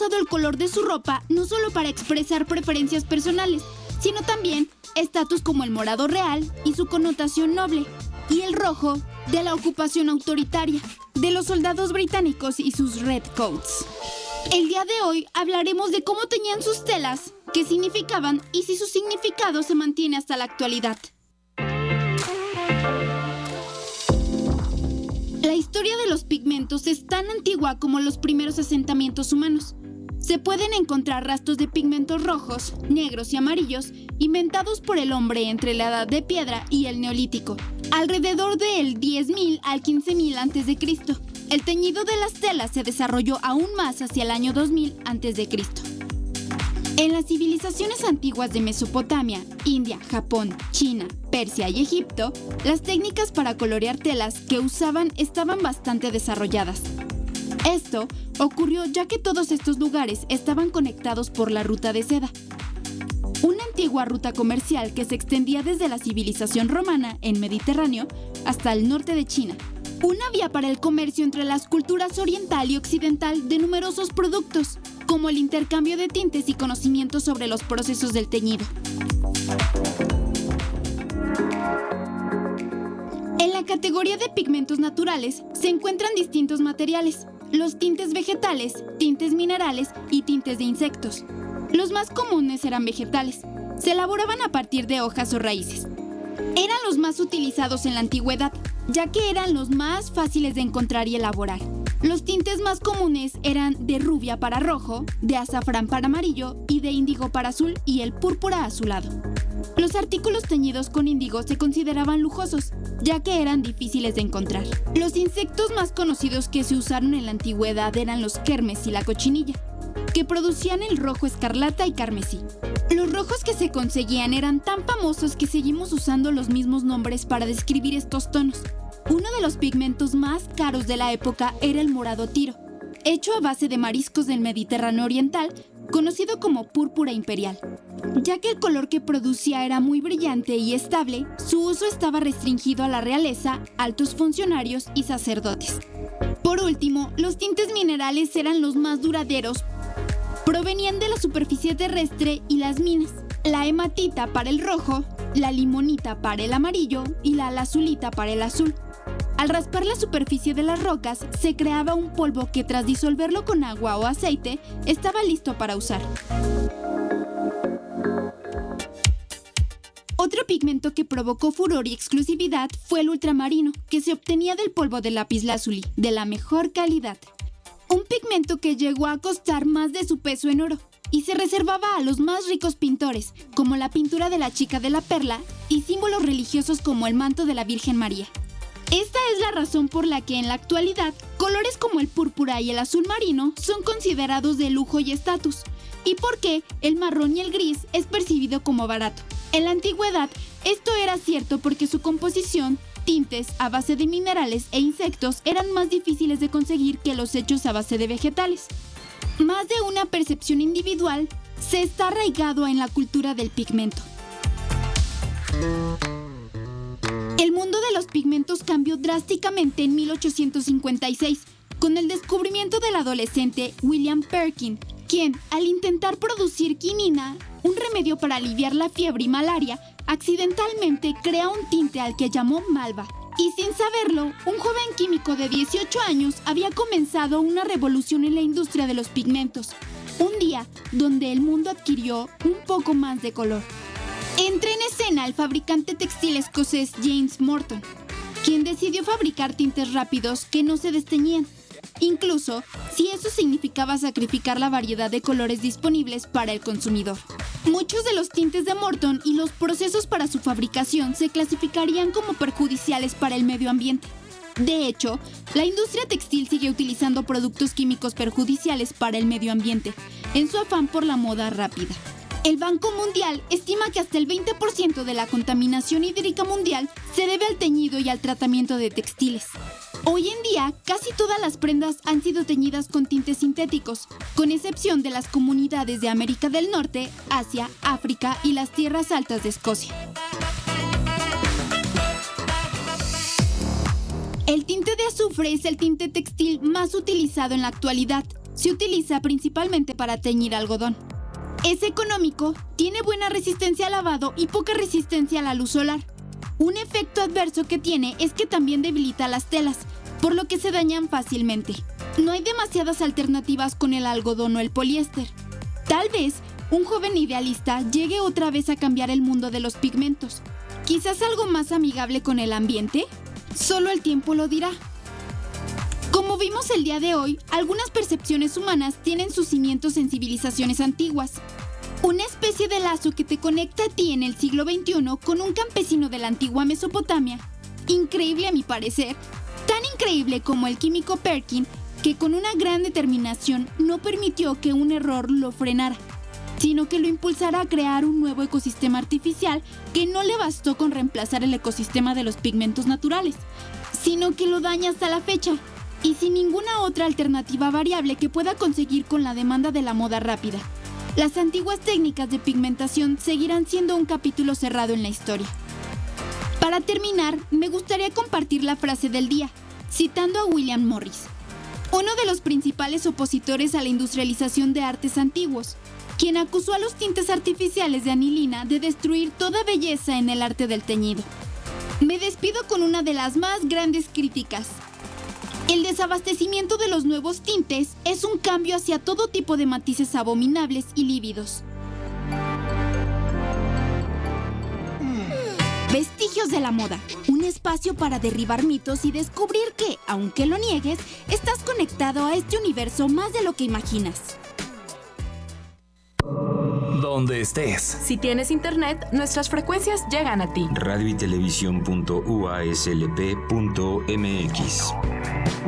usado el color de su ropa no solo para expresar preferencias personales, sino también estatus como el morado real y su connotación noble, y el rojo de la ocupación autoritaria, de los soldados británicos y sus redcoats. El día de hoy hablaremos de cómo teñían sus telas, qué significaban y si su significado se mantiene hasta la actualidad. La historia de los pigmentos es tan antigua como los primeros asentamientos humanos. Se pueden encontrar rastros de pigmentos rojos, negros y amarillos inventados por el hombre entre la Edad de Piedra y el Neolítico, alrededor del 10.000 al 15.000 a.C. El teñido de las telas se desarrolló aún más hacia el año 2000 a.C. En las civilizaciones antiguas de Mesopotamia, India, Japón, China, Persia y Egipto, las técnicas para colorear telas que usaban estaban bastante desarrolladas. Esto ocurrió ya que todos estos lugares estaban conectados por la ruta de seda, una antigua ruta comercial que se extendía desde la civilización romana en Mediterráneo hasta el norte de China. Una vía para el comercio entre las culturas oriental y occidental de numerosos productos, como el intercambio de tintes y conocimientos sobre los procesos del teñido. En la categoría de pigmentos naturales se encuentran distintos materiales: los tintes vegetales, tintes minerales y tintes de insectos. Los más comunes eran vegetales. Se elaboraban a partir de hojas o raíces. Eran los más utilizados en la antigüedad, ya que eran los más fáciles de encontrar y elaborar. Los tintes más comunes eran de rubia para rojo, de azafrán para amarillo y de índigo para azul y el púrpura azulado. Los artículos teñidos con índigo se consideraban lujosos, ya que eran difíciles de encontrar. Los insectos más conocidos que se usaron en la antigüedad eran los kermes y la cochinilla, que producían el rojo escarlata y carmesí. Los rojos que se conseguían eran tan famosos que seguimos usando los mismos nombres para describir estos tonos. Uno de los pigmentos más caros de la época era el morado tiro, hecho a base de mariscos del Mediterráneo oriental, conocido como púrpura imperial. Ya que el color que producía era muy brillante y estable, su uso estaba restringido a la realeza, altos funcionarios y sacerdotes. Por último, los tintes minerales eran los más duraderos. Provenían de la superficie terrestre y las minas. La hematita para el rojo, la limonita para el amarillo y la lazulita para el azul. Al raspar la superficie de las rocas, se creaba un polvo que tras disolverlo con agua o aceite, estaba listo para usar. Otro pigmento que provocó furor y exclusividad fue el ultramarino, que se obtenía del polvo de lapislázuli, de la mejor calidad. Un pigmento que llegó a costar más de su peso en oro y se reservaba a los más ricos pintores, como la pintura de la chica de la perla y símbolos religiosos como el manto de la Virgen María. Esta es la razón por la que en la actualidad, colores como el púrpura y el azul marino son considerados de lujo y estatus, y por qué el marrón y el gris es percibido como barato. En la antigüedad, esto era cierto porque su composición, tintes a base de minerales e insectos, eran más difíciles de conseguir que los hechos a base de vegetales. Más de una percepción individual se está arraigado en la cultura del pigmento. El mundo de los pigmentos cambió drásticamente en 1856 con el descubrimiento del adolescente William Perkin, quien, al intentar producir quinina, un remedio para aliviar la fiebre y malaria, accidentalmente crea un tinte al que llamó malva. Y sin saberlo, un joven químico de 18 años había comenzado una revolución en la industria de los pigmentos. Un día donde el mundo adquirió un poco más de color. Entra en escena el fabricante textil escocés James Morton, quien decidió fabricar tintes rápidos que no se desteñían, incluso si eso significaba sacrificar la variedad de colores disponibles para el consumidor. Muchos de los tintes de Morton y los procesos para su fabricación se clasificarían como perjudiciales para el medio ambiente. De hecho, la industria textil sigue utilizando productos químicos perjudiciales para el medio ambiente, en su afán por la moda rápida. El Banco Mundial estima que hasta el 20% de la contaminación hídrica mundial se debe al teñido y al tratamiento de textiles. Hoy en día, casi todas las prendas han sido teñidas con tintes sintéticos, con excepción de las comunidades de América del Norte, Asia, África y las tierras altas de Escocia. El tinte de azufre es el tinte textil más utilizado en la actualidad. se utiliza principalmente para teñir algodón. Es económico, tiene buena resistencia al lavado y poca resistencia a la luz solar. Un efecto adverso que tiene es que también debilita las telas, por lo que se dañan fácilmente. No hay demasiadas alternativas con el algodón o el poliéster. Tal vez un joven idealista llegue otra vez a cambiar el mundo de los pigmentos. ¿Quizás algo más amigable con el ambiente? Solo el tiempo lo dirá. Como vimos el día de hoy, algunas percepciones humanas tienen sus cimientos en civilizaciones antiguas. Una especie de lazo que te conecta a ti en el siglo XXI con un campesino de la antigua Mesopotamia. Increíble a mi parecer. Tan increíble como el químico Perkin, que con una gran determinación no permitió que un error lo frenara, sino que lo impulsara a crear un nuevo ecosistema artificial que no le bastó con reemplazar el ecosistema de los pigmentos naturales, sino que lo daña hasta la fecha, y sin ninguna otra alternativa variable que pueda conseguir con la demanda de la moda rápida. Las antiguas técnicas de pigmentación seguirán siendo un capítulo cerrado en la historia. Para terminar, me gustaría compartir la frase del día, citando a William Morris, uno de los principales opositores a la industrialización de artes antiguos, quien acusó a los tintes artificiales de anilina de destruir toda belleza en el arte del teñido. Me despido con una de las más grandes críticas. El desabastecimiento de los nuevos tintes es un cambio hacia todo tipo de matices abominables y lívidos. Vestigios de la moda, un espacio para derribar mitos y descubrir que, aunque lo niegues, estás conectado a este universo más de lo que imaginas. Donde estés. Si tienes internet, nuestras frecuencias llegan a ti. radioytelevisión.uaslp.mx